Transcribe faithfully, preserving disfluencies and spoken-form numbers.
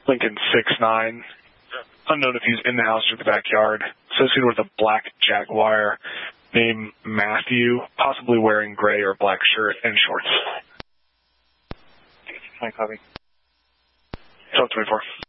Lincoln six nine, unknown if he's in the house or the backyard, associated with a black Jaguar named Matthew, possibly wearing gray or black shirt and shorts. Hi, copy. twelve twenty-four.